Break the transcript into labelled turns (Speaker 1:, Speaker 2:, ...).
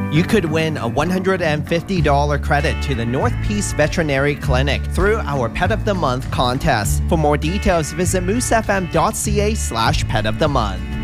Speaker 1: You could win a $150 credit to the North Peace Veterinary Clinic through our Pet of the Month contest. For more details, visit moosefm.ca/petofthemonth.